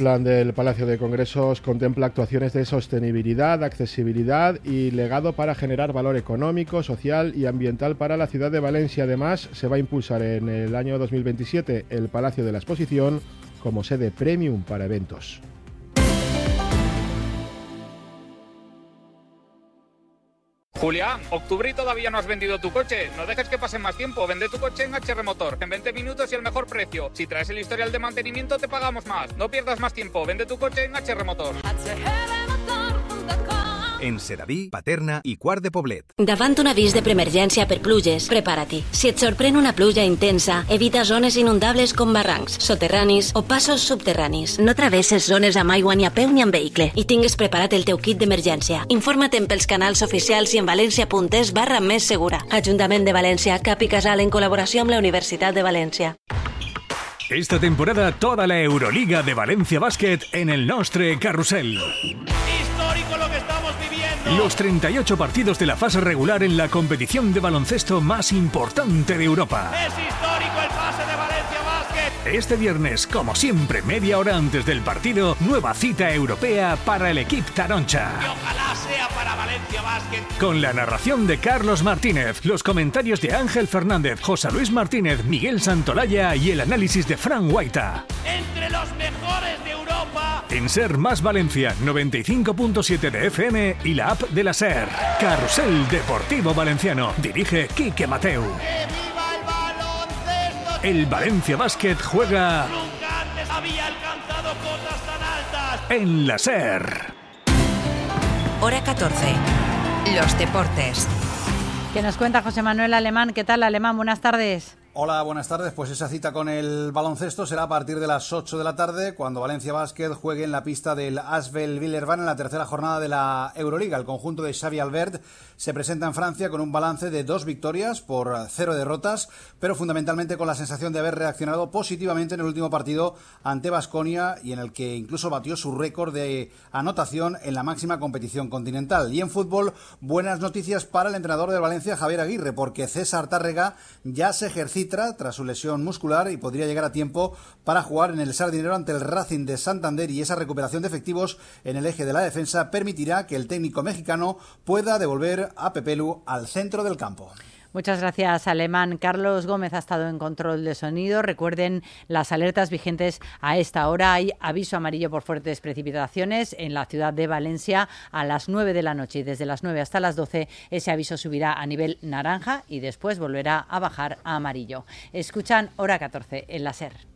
plan del Palacio de Congresos contempla actuaciones de sostenibilidad, accesibilidad y legado para generar valor económico, social y ambiental para la ciudad de Valencia. Además, se va a impulsar en el año 2027 el Palacio de la Exposición como sede premium para eventos. Julián, octubre y todavía no has vendido tu coche. No dejes que pase más tiempo. Vende tu coche en HR Motor. En 20 minutos y el mejor precio. Si traes el historial de mantenimiento, te pagamos más. No pierdas más tiempo. Vende tu coche en HR Motor. En Sedaví, Paterna i Quart de Poblet. Davant un avís de preemergència per pluges, prepara-t'hi. Si et sorprèn una pluja intensa, evita zones inundables com barrancs, soterranis o passos subterranis. No travesses zones amb aigua ni a peu ni amb vehicle i tingues preparat el teu kit d'emergència. Informa't pels canals oficials i en valencia.es/més segura. Ajuntament de València, Cap i Casal en col·laboració amb la Universitat de València. Esta temporada toda la Euroliga de Valencia Basket en el Nostre Carrusel. Histórico lo que estamos viviendo. Los 38 partidos de la fase regular en la competición de baloncesto más importante de Europa. Es histórico el pase de Valencia Basket. Este viernes, como siempre, media hora antes del partido, nueva cita europea para el equipo taroncha. Y ojalá sea para Valencia Basket. Con la narración de Carlos Martínez, los comentarios de Ángel Fernández, José Luis Martínez, Miguel Santolaya y el análisis de Fran Guaita. Entre los mejores de Europa. En SER más Valencia, 95.7 de FM y la app de la SER. Carrusel Deportivo Valenciano. Dirige Quique Mateu. ¡Que viva el baloncesto! El Valencia Basket juega Nunca antes había alcanzado cotas tan altas. en la SER. Hora 14. Los deportes. ¿Qué nos cuenta José Manuel Alemán? ¿Qué tal, Alemán? Buenas tardes. Hola, buenas tardes. Pues esa cita con el baloncesto será a partir de las 8 de la tarde, cuando Valencia Basket juegue en la pista del Asvel Villeurbanne en la tercera jornada de la Euroliga. El conjunto de Xavi Albert se presenta en Francia con un balance de 2 victorias por 0 derrotas, pero fundamentalmente con la sensación de haber reaccionado positivamente en el último partido ante Baskonia, y en el que incluso batió su récord de anotación en la máxima competición continental. Y en fútbol, buenas noticias para el entrenador del Valencia, Javier Aguirre, porque César Tárrega ya se ejercita tras su lesión muscular y podría llegar a tiempo para jugar en el Sardinero ante el Racing de Santander, y esa recuperación de efectivos en el eje de la defensa permitirá que el técnico mexicano pueda devolver a Pepelu al centro del campo. Muchas gracias, Alemán. Carlos Gómez ha estado en control de sonido. Recuerden las alertas vigentes a esta hora. Hay aviso amarillo por fuertes precipitaciones en la ciudad de Valencia a las 9 de la noche, y desde las 9 hasta las 12 ese aviso subirá a nivel naranja y después volverá a bajar a amarillo. Escuchan Hora 14 en la SER.